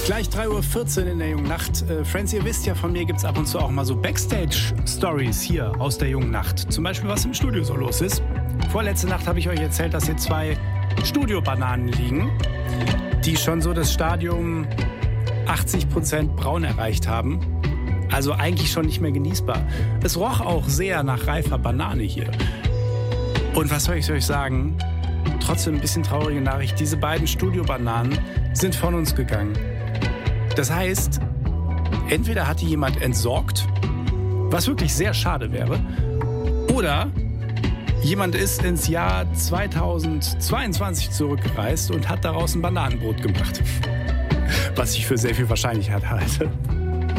Gleich 3:14 Uhr in der Jungen Nacht. Friends, ihr wisst ja, von mir gibt es ab und zu auch mal so Backstage-Stories hier aus der Jungen Nacht. Zum Beispiel, was im Studio so los ist. Vorletzte Nacht habe ich euch erzählt, dass hier 2 Studiobananen liegen, die schon so das Stadium 80% braun erreicht haben. Also eigentlich schon nicht mehr genießbar. Es roch auch sehr nach reifer Banane hier. Und was soll ich euch sagen? Trotzdem ein bisschen traurige Nachricht. Diese beiden Studiobananen sind von uns gegangen. Das heißt, entweder hat die jemand entsorgt, was wirklich sehr schade wäre, oder jemand ist ins Jahr 2022 zurückgereist und hat daraus ein Bananenbrot gemacht. Was ich für sehr viel Wahrscheinlichkeit halte.